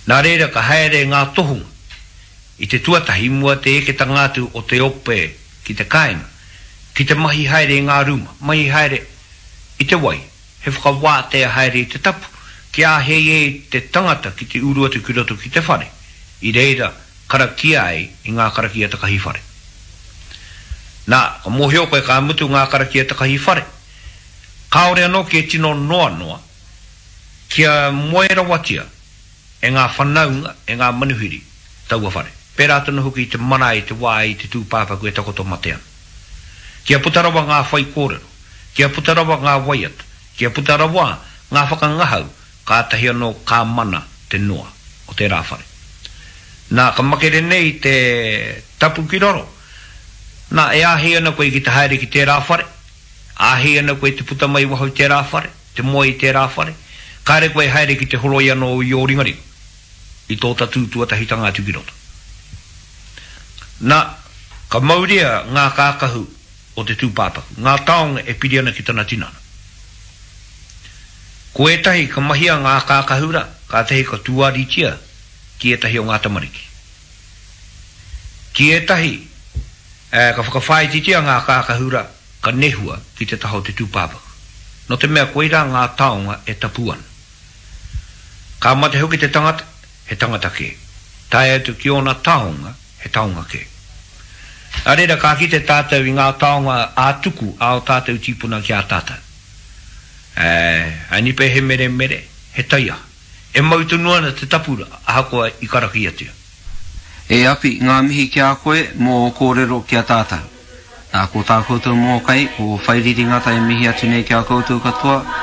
Nā reira ka haere ngā tohunga. I te tuatahi mua te eke tangātu o te ope ki te kāinga. Ki te mahi haere ngā ruma. Mahi haere i te wai. He whakawātea haere i te tapu. Ki a hei e te tangata ki te urua te kuroto ki te whare. I reira karakia ai i ngā karakia takahi whare. Nā, ka mohio koe ka mutu ngā karakia takahi whare. Kaore anō ki e tino noa noa. Kia moera watia e ngā whanaunga, e ngā manuhiri taua whare. Pērā tana huki i te mana i te wā i te tūpāpaku e takoto matean. Kia putarawa ngā whai kōrero. Kia putarawa ngā waiata. Kia putarawa ngā whakangahau. Ka tahi anō ka mana te noa o te rāwhare. Nā ka makere nei te tapu ki roro. Nā e ahi ana koe ki te haere ki te rāwhare. Ahi ana koe te puta mai wahau te rāwhare. Te moe i te rāwhare. Kāre koe haere ki te horoi anō i o ringari. I tō tatu tuatahi tanga tuki roto. Nā ka mauria ngā kākahu o te tūpāpaku. Ngā taonga e piri ana ki tana tinana. Ko e tahi ka mahia ngā kākahura, ka tahi ka tuari tia, ki e tahi o ngā tamariki. Ki e tahi, ka whakawhai tia ngā kākahura, ka nehua ki te taho te tūpāpaku. No te mea koeira ngā taonga e tapuan. Ka mate hoki te tangata, he tangata ke. Tai atu ki ona taonga, he taonga ke. Arera ka ki te tātou i ngā taonga ātuku ao tātou tīpuna ki a tātou. Anipe he mere mere, he taia. E mautunuana te tapura, ahakoa i karaki atia. E api ngā mihi ki a koe mō kōrero ki a tātou. Nā ko tā koutou mō kai, ko whairiri ngata e mihi atu nei ki a koutou katoa,